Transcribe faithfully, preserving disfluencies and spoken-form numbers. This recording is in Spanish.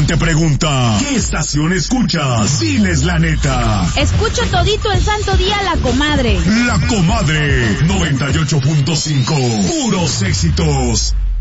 te pregunta, ¿qué estación escuchas? Diles la neta. Escucho todito el santo día La Comadre. La Comadre, noventa y ocho punto cinco, puros éxitos.